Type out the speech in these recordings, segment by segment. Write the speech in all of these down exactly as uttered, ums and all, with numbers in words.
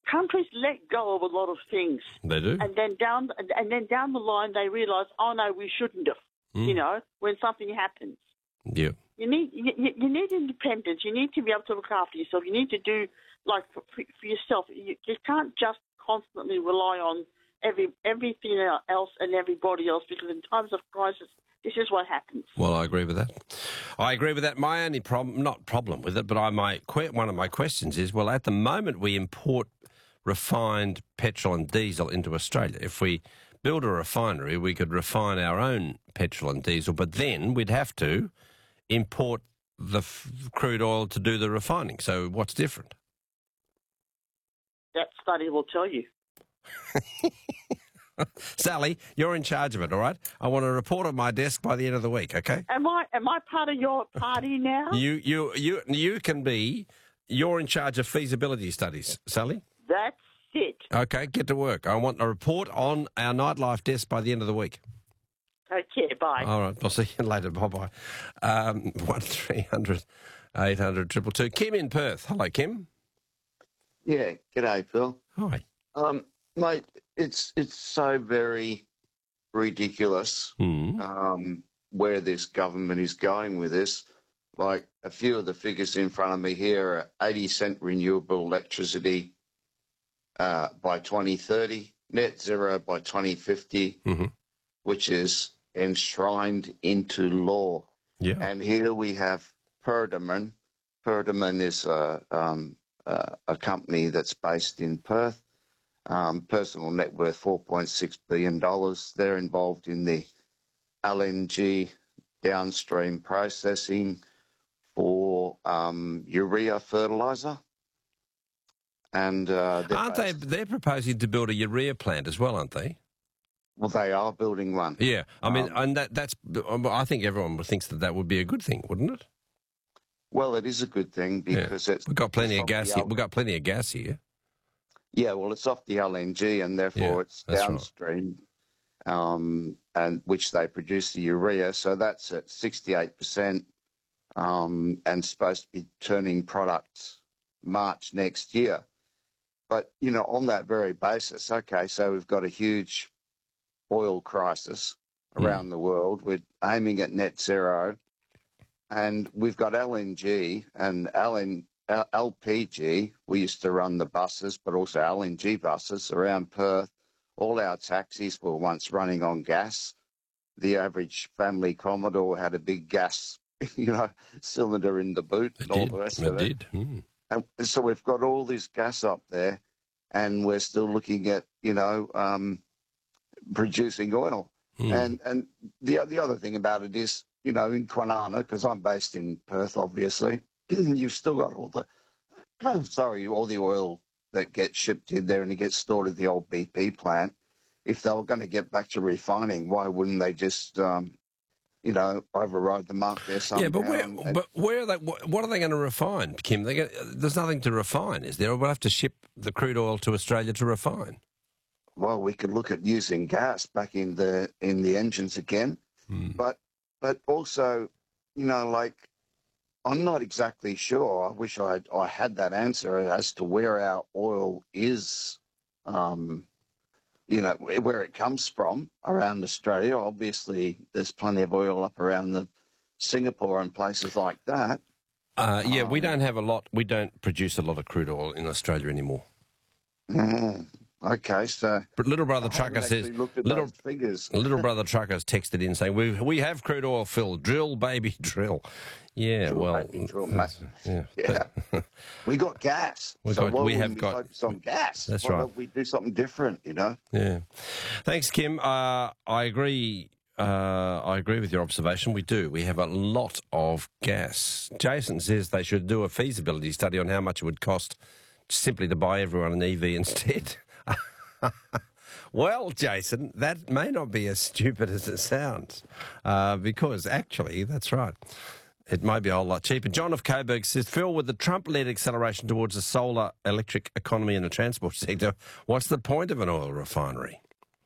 countries let go of a lot of things. They do. And then down and then down the line, they realise, oh, no, we shouldn't have, Mm. you know, when something happens. Yeah. You need you, you need independence. You need to be able to look after yourself. You need to do, like, for, for yourself. You, you can't just constantly rely on every everything else and everybody else, because in times of crisis, this is what happens. Well, I agree with that. I agree with that. My only problem, not problem with it, but I my one of my questions is, well, at the moment we import refined petrol and diesel into Australia. If we build a refinery, we could refine our own petrol and diesel, but then we'd have to import the f- crude oil to do the refining. So what's different? That study will tell you. Sally, you're in charge of it, all right? I want a report on my desk by the end of the week, okay? Am I am I part of your party now? You you you you can be. You're in charge of feasibility studies, Sally. That's it. Okay, get to work. I want a report on our nightlife desk by the end of the week. Okay, bye. All right, I'll see you later. Bye bye. Um, one three hundred eight hundred triple two. Kim in Perth. Hello, Kim. Yeah, g'day, Phil. Hi. Um, mate, it's it's so very ridiculous Mm. um, where this government is going with this. Like, a few of the figures in front of me here are eighty cent renewable electricity uh, by twenty thirty, net zero by twenty fifty, Mm-hmm. which is enshrined into law. Yeah. And here we have Perdaman. Perdaman is a, um, uh, a company that's based in Perth. Um, personal net worth four point six billion dollars. They're involved in the L N G downstream processing for um, urea fertiliser. And uh, Aren't they? They're proposing to build a urea plant as well, aren't they? Well, they are building one. Yeah. I mean, Um, and that that's. I think everyone thinks that that would be a good thing, wouldn't it? Well, it is a good thing because yeah. it's We've got plenty it's of off the gas here. L- We've got plenty of gas here. Yeah, well, it's off the L N G, and therefore Yeah, it's that's right. downstream, um, and which they produce the urea. So that's at sixty-eight percent, um, and supposed to be turning products March next year. But you know, on that very basis, okay, so we've got a huge oil crisis around the world. We're aiming at net zero, and we've got L N G and L N. L P G, we used to run the buses, but also L N G buses around Perth. All our taxis were once running on gas. The average family Commodore had a big gas, you know, cylinder in the boot It and all did. the rest It of it. did. Mm. And so we've got all this gas up there, and we're still looking at, you know, um, producing oil. Mm. And and the the other thing about it is, you know, in Kwinana, because I'm based in Perth, obviously, you've still got all the, oh, sorry, all the oil that gets shipped in there and it gets stored at the old B P plant. If they were going to get back to refining, why wouldn't they just, um, you know, override the mark there somehow? Yeah, but where? and- and- But where are they? What what are they going to refine, Kim? They get, there's nothing to refine, is there? We'll have to ship the crude oil to Australia to refine. well, we could look at using gas back in the in the engines again, Mm. but but also, you know, like, I'm not exactly sure. I wish I I had that answer as to where our oil is, um, you know, where where it comes from around Australia. Obviously, there's plenty of oil up around the Singapore and places like that. Uh, yeah, we Um, don't have a lot. We don't produce a lot of crude oil in Australia anymore. Mm, okay, so But little brother I haven't trucker says, actually looked at little those figures. little brother trucker's texted in saying, "We we have crude oil, Phil. Drill, baby, drill." Yeah, Drill, well, baby, drill, mate. yeah, Yeah, we got gas. We so got- why we wouldn't have we got- focus on gas? That's why right. don't we do something different? You know. yeah. Thanks, Kim. Uh, I agree. Uh, I agree with your observation. We do. We have a lot of gas. Jason says they should do a feasibility study on how much it would cost simply to buy everyone an E V instead. Well, Jason, that may not be as stupid as it sounds, uh, because actually, that's right. It might be a whole lot cheaper. John of Coburg says, Phil, with the Trump-led acceleration towards a solar electric economy in the transport sector, what's the point of an oil refinery?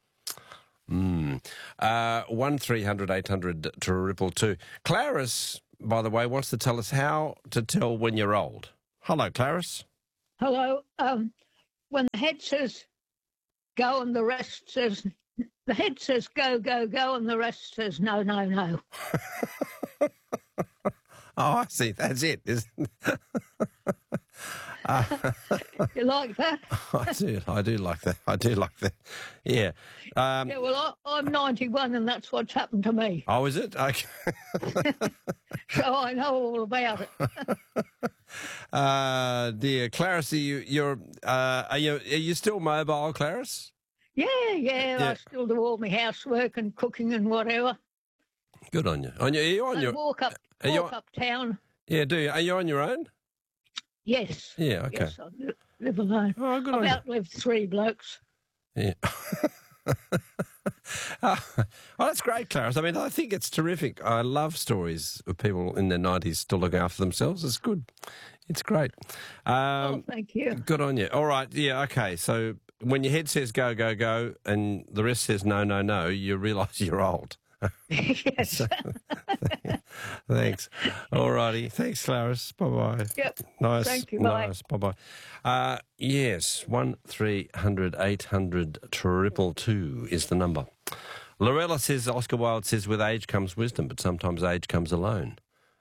Mm. Uh, one three hundred eight hundred to Ripple two. Clarice, by the way, wants to tell us how to tell when you're old. Hello, Clarice. Hello. Um, when the head says go and the rest says, the head says go, go, go, and the rest says no, no, no. Oh, I see. That's it, isn't it? uh, You like that? I do. I do like that. I do like that. Yeah. Um, Yeah, well, I, I'm ninety-one and that's what's happened to me. oh, is it? Okay. So I know all about it. uh, dear Clarice, you, you're, uh, are you, are you still mobile, Clarice? Yeah, yeah, Yeah. I still do all my housework and cooking and whatever. Good on you. On your, are you on And your? walk up, are you walk on- uptown. Yeah, do you? Are you on your own? Yes. Yeah. Okay. Yes, I li- live alone. Oh, good on I've you. outlived three blokes. Yeah. oh, well, that's great, Clarence. I mean, I think it's terrific. I love stories of people in their nineties still looking after themselves. It's good. It's great. Um, Oh, thank you. Good on you. All right. Yeah. Okay. So when your head says go, go, go, and the rest says no, no, no, you realise you're old. Yes. Thanks. All righty. Thanks, Clarice. Bye bye. Yep. Nice. Thank you, bye. Nice. Bye bye. Uh, yes, one three hundred eight hundred triple two is the number. Lorella says, Oscar Wilde says, with age comes wisdom, but sometimes age comes alone.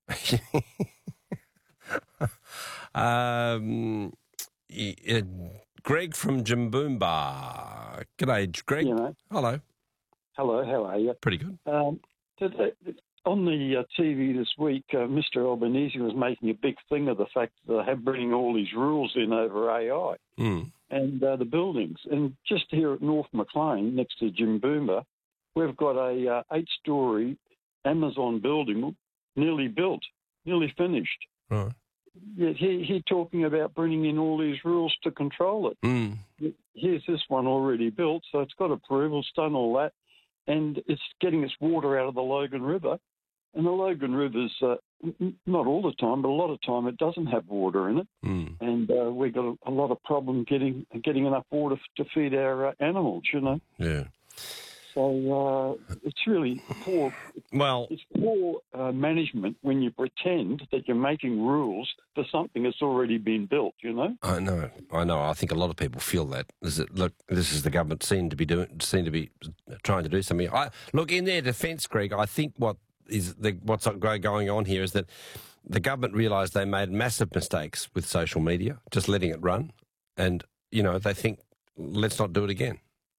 um, y- uh, Greg from Jimboomba. G'day, Greg. You know. Hello. Hello, how are you? Pretty good. Um, today, on the uh, T V this week, uh, Mister Albanese was making a big thing of the fact that they have bringing all these rules in over A I Mm. and uh, the buildings. And just here at North Maclean, next to Jimboomba, we've got a uh, eight-storey Amazon building nearly built, nearly finished. Right. Yet he, he talking about bringing in all these rules to control it. Mm. Here's this one already built, so it's got approvals, done all that, and it's getting its water out of the Logan River. And the Logan River's, uh, n- not all the time, but a lot of time it doesn't have water in it. Mm. And uh, we've got a, a lot of problem getting getting enough water f- to feed our uh, animals, you know. Yeah. So uh, it's really poor. Well, It's poor uh, management when you pretend that you're making rules for something that's already been built, you know. I know, I know. I think a lot of people feel that. Is it, look, this is the government seem to be doing, seem to be trying to do something. I look in their defence, Greg. I think what is the, what's going on here is that the government realised they made massive mistakes with social media, just letting it run, and you know they think let's not do it again.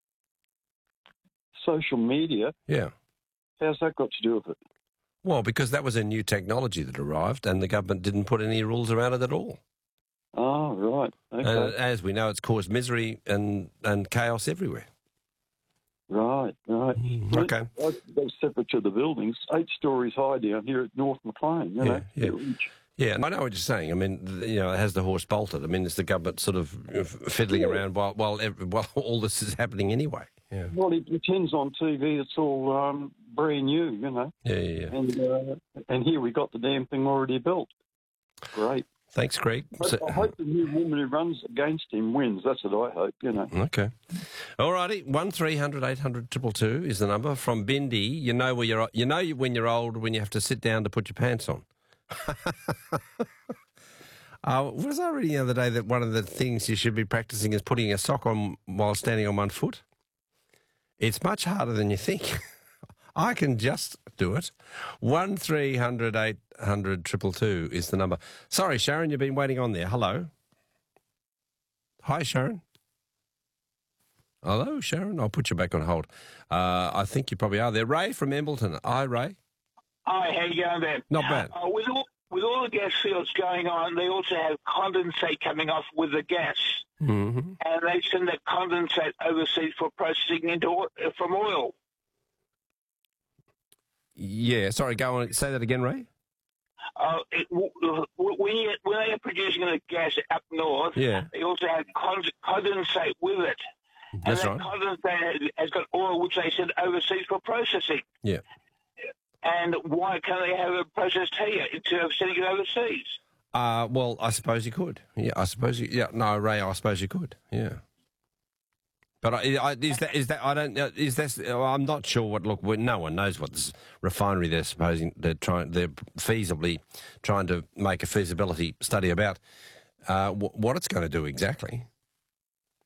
Social media, Yeah. how's that got to do with it? Well, because that was a new technology that arrived, and the government didn't put any rules around it at all. Oh, right. Okay. And as we know, it's caused misery and, and chaos everywhere. Right, right. Okay. I, that's separate to the buildings. Eight stories high down here at North Maclean, you Yeah, know. yeah. Huge. Yeah, and I know what you're saying. I mean, th- you know, has the horse bolted? I mean, is the government sort of uh, fiddling Yeah. around while while ev- while all this is happening anyway? Yeah, Well, he pretends on T V it's all um, brand new, you know. yeah, yeah. yeah. And uh, and here we got the damn thing already built. Great. Thanks, Greg. I, So- I hope the new woman who runs against him wins. That's what I hope, you know. okay. All righty. One three hundred eight hundred triple two is the number from Bindi. You know where you're. You know when you're old when you have to sit down to put your pants on. Uh, was I reading the other day that one of the things you should be practicing is putting a sock on while standing on one foot? It's much harder than you think. I can just do it. One three hundred eight hundred triple two is the number. Sorry, Sharon, you've been waiting on there. Hello. Hi, Sharon. Hello, Sharon. I'll put you back on hold. Uh, I think you probably are there. Ray from Embleton. Hi, Ray. Hi, how you going there? Not bad. Uh, with all with all the gas fields going on, they also have condensate coming off with the gas, Mm-hmm. and they send that condensate overseas for processing into oil, from oil. Yeah, sorry, go on. Say that again, Ray. Uh, it, w- w- when, you, when they are producing the gas up north, Yeah. they also have con- condensate with it. That's and that right. condensate has, has got oil which they send overseas for processing. Yeah. And why can't they have it processed here instead of sending it overseas? Uh, well, I suppose you could. Yeah, I suppose you. Yeah, no, Ray, I suppose you could. Yeah. But I, I, is that is that I don't uh, is that well, I'm not sure what look we- no one knows what this refinery they're supposing they're trying they're feasibly trying to make a feasibility study about uh, w- what it's going to do exactly.